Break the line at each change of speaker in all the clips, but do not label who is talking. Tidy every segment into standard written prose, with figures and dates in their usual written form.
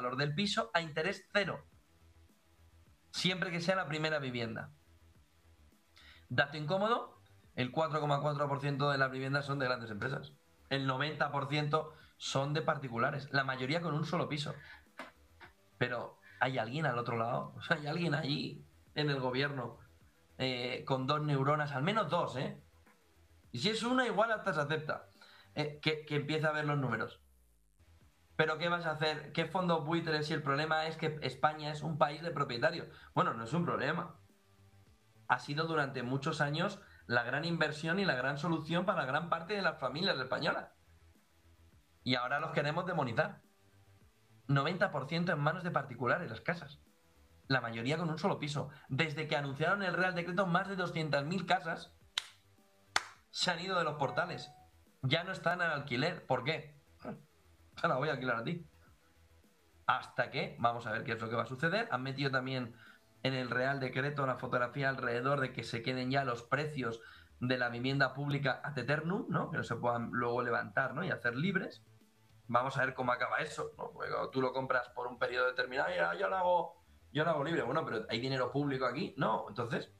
valor del piso a interés cero, siempre que sea la primera vivienda. Dato incómodo, el 4,4% de las viviendas son de grandes empresas. El 90% son de particulares, la mayoría con un solo piso. Pero hay alguien al otro lado, o sea, hay alguien allí en el gobierno con 2 neuronas, al menos 2, ¿eh? Y si es una, igual hasta se acepta, que empiece a ver los números. Pero ¿qué vas a hacer? ¿Qué fondos buitres si el problema es que España es un país de propietarios? Bueno, no es un problema. Ha sido durante muchos años la gran inversión y la gran solución para gran parte de las familias españolas. Y ahora los queremos demonizar. 90% en manos de particulares las casas. La mayoría con un solo piso. Desde que anunciaron el Real Decreto, más de 200.000 casas se han ido de los portales. Ya no están al alquiler. ¿Por qué? Se la voy a alquilar a ti. Hasta que, vamos a ver qué es lo que va a suceder. Han metido también en el Real Decreto una fotografía alrededor de que se queden ya los precios de la vivienda pública ad eternum, ¿no? Que no se puedan luego levantar, ¿no? Y hacer libres. Vamos a ver cómo acaba eso, ¿no? Porque cuando tú lo compras por un periodo determinado, ya, yo lo hago libre. Bueno, pero ¿hay dinero público aquí? No. Entonces,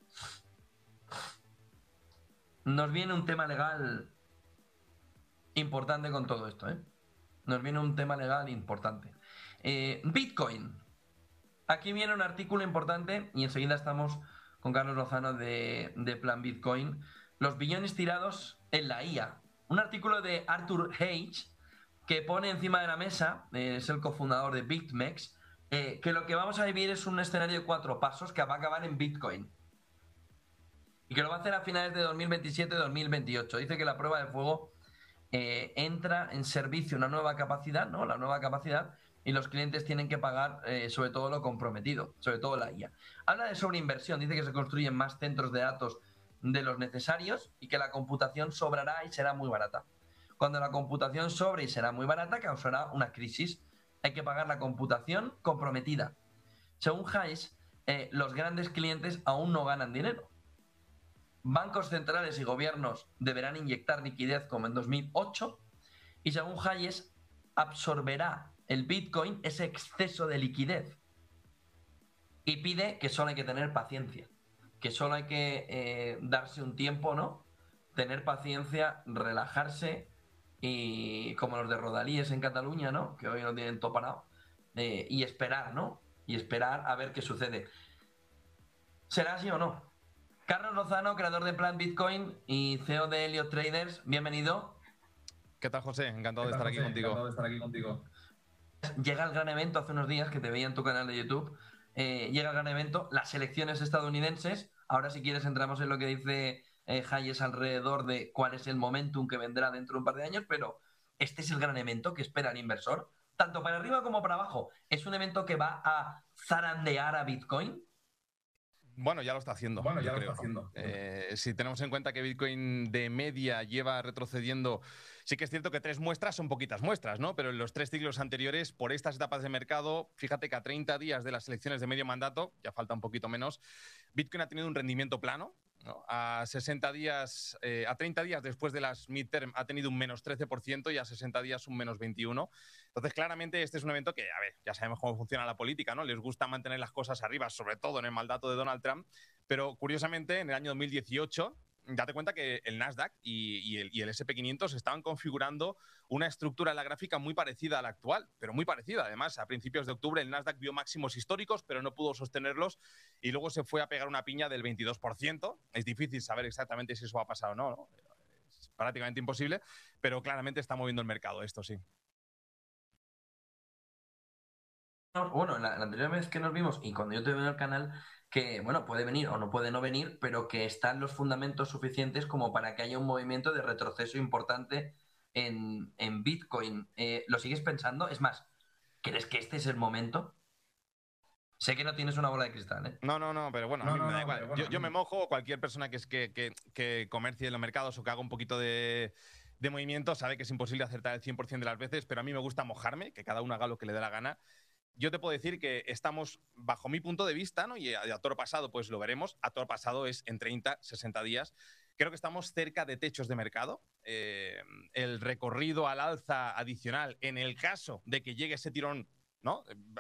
nos viene un tema legal importante con todo esto, ¿eh? Nos viene un tema legal importante. Bitcoin. Aquí viene un artículo importante y enseguida estamos con Carlos Lozano de Plan Bitcoin. Los billones tirados en la IA. Un artículo de Arthur Hage que pone encima de la mesa, es el cofundador de BitMEX, que lo que vamos a vivir es un escenario de 4 pasos que va a acabar en Bitcoin. Y que lo va a hacer a finales de 2027-2028. Dice que la prueba de fuego entra en servicio una nueva capacidad, ¿no? La nueva capacidad, y los clientes tienen que pagar sobre todo lo comprometido, sobre todo la IA. Habla de sobreinversión, dice que se construyen más centros de datos de los necesarios y que la computación sobrará y será muy barata. Cuando la computación sobre y será muy barata, causará una crisis. Hay que pagar la computación comprometida. Según Hayes, los grandes clientes aún no ganan dinero. Bancos centrales y gobiernos deberán inyectar liquidez como en 2008 y según Hayes absorberá el Bitcoin ese exceso de liquidez y pide que solo hay que tener paciencia, que solo hay que darse un tiempo, ¿no? Tener paciencia, relajarse y como los de Rodalíes en Cataluña, ¿no? Que hoy no tienen todo parado, y esperar, ¿no? Y esperar a ver qué sucede. ¿Será así o no? Carlos Lozano, creador de Plan Bitcoin y CEO de Elliott Traders, bienvenido.
¿Qué tal, José? Encantado de estar aquí contigo.
Llega el gran evento hace unos días que te veía en tu canal de YouTube. Llega el gran evento, las elecciones estadounidenses. Ahora, si quieres, entramos en lo que dice Hayes alrededor de cuál es el momentum que vendrá dentro de un par de años, pero este es el gran evento que espera el inversor, tanto para arriba como para abajo. ¿Es un evento que va a zarandear a Bitcoin?
Bueno, ya lo está haciendo, yo creo. Si tenemos en cuenta que Bitcoin de media lleva retrocediendo, sí que es cierto que 3 muestras son poquitas muestras, ¿no? Pero en los 3 ciclos anteriores, por estas etapas de mercado, fíjate que a 30 días de las elecciones de medio mandato, ya falta un poquito menos, Bitcoin ha tenido un rendimiento plano, ¿no? A 60 días, a 30 días después de las midterm ha tenido un menos 13% y a 60 días un menos 21%. Entonces, claramente, este es un evento que, a ver, ya sabemos cómo funciona la política, ¿no? Les gusta mantener las cosas arriba, sobre todo en el mandato de Donald Trump, pero curiosamente, en el año 2018, date cuenta que el Nasdaq y el SP500 estaban configurando una estructura en la gráfica muy parecida a la actual, pero muy parecida. Además, a principios de octubre el Nasdaq vio máximos históricos, pero no pudo sostenerlos y luego se fue a pegar una piña del 22%. Es difícil saber exactamente si eso ha pasado o no, ¿no? Es prácticamente imposible, pero claramente está moviendo el mercado, esto sí.
Bueno, la anterior vez que nos vimos y cuando yo te veo en el canal, que bueno, puede venir o no puede no venir, pero que están los fundamentos suficientes como para que haya un movimiento de retroceso importante en Bitcoin. ¿Lo sigues pensando? Es más, ¿crees que este es el momento? Sé que no tienes una bola de cristal, ¿eh?
No, pero bueno, a mí me da igual. Yo me mojo, cualquier persona que comercie en los mercados o que haga un poquito de movimiento sabe que es imposible acertar el 100% de las veces, pero a mí me gusta mojarme, que cada uno haga lo que le dé la gana. Yo te puedo decir que estamos, bajo mi punto de vista, ¿no? Y a toro pasado, pues lo veremos. A toro pasado es en 30, 60 días. Creo que estamos cerca de techos de mercado. El recorrido al alza adicional, en el caso de que llegue ese tirón, ¿no?